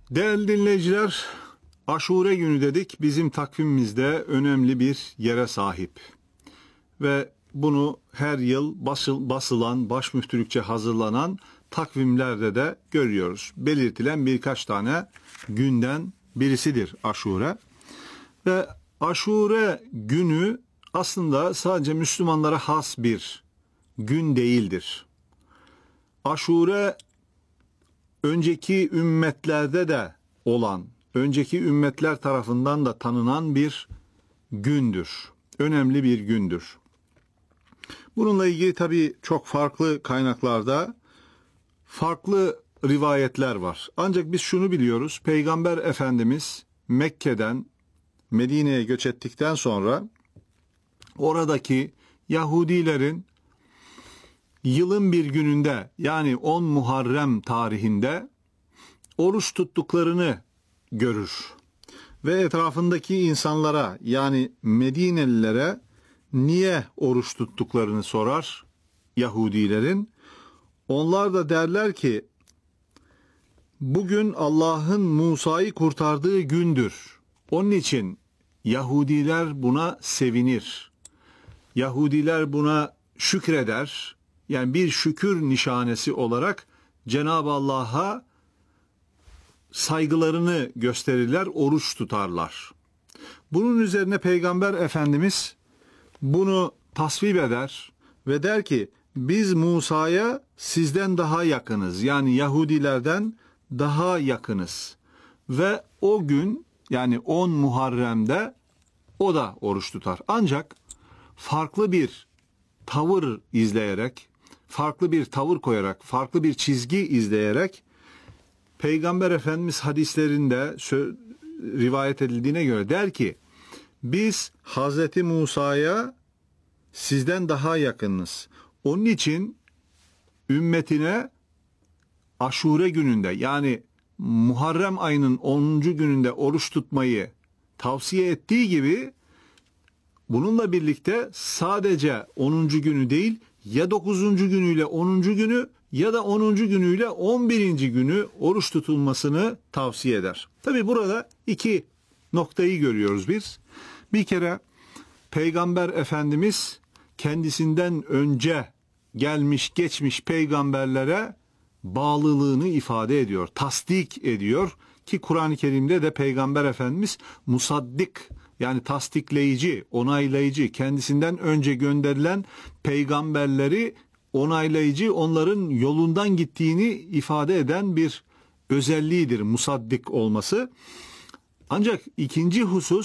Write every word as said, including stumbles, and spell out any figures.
Değerli dinleyiciler, Aşure günü dedik, bizim takvimimizde önemli bir yere sahip. Ve bunu her yıl basıl, basılan, baş müftülükçe hazırlanan takvimlerde de görüyoruz. Belirtilen birkaç tane günden birisidir Aşure. Ve Aşure günü aslında sadece Müslümanlara has bir gün değildir. Aşure önceki ümmetlerde de olan, önceki ümmetler tarafından da tanınan bir gündür. Önemli bir gündür. Bununla ilgili tabii çok farklı kaynaklarda farklı rivayetler var. Ancak biz şunu biliyoruz, Peygamber Efendimiz Mekke'den Medine'ye göç ettikten sonra oradaki Yahudilerin yılın bir gününde, yani on Muharrem tarihinde oruç tuttuklarını görür. Ve etrafındaki insanlara, yani Medinelilere niye oruç tuttuklarını sorar Yahudilerin. Onlar da derler ki, bugün Allah'ın Musa'yı kurtardığı gündür. Onun için Yahudiler buna sevinir. Yahudiler buna şükreder. Yani bir şükür nişanesi olarak Cenab-ı Allah'a saygılarını gösterirler, oruç tutarlar. Bunun üzerine Peygamber Efendimiz bunu tasvip eder ve der ki, biz Musa'ya sizden daha yakınız. Yani Yahudilerden daha yakınız. Ve o gün, yani on Muharrem'de o da oruç tutar. Ancak farklı bir tavır izleyerek, farklı bir tavır koyarak, farklı bir çizgi izleyerek Peygamber Efendimiz hadislerinde rivayet edildiğine göre der ki, biz Hazreti Musa'ya sizden daha yakınız. Onun için ümmetine Aşure gününde, yani Muharrem ayının onuncu gününde oruç tutmayı tavsiye ettiği gibi, bununla birlikte sadece onuncu günü değil, ya dokuzuncu günüyle onuncu günü ya da onuncu günüyle on birinci günü oruç tutulmasını tavsiye eder. Tabi burada iki noktayı görüyoruz biz. Bir kere Peygamber Efendimiz kendisinden önce gelmiş geçmiş peygamberlere bağlılığını ifade ediyor, tasdik ediyor ki Kur'an-ı Kerim'de de Peygamber Efendimiz musaddik, yani tasdikleyici, onaylayıcı, kendisinden önce gönderilen peygamberleri onaylayıcı, onların yolundan gittiğini ifade eden bir özelliğidir musaddik olması. Ancak ikinci husus,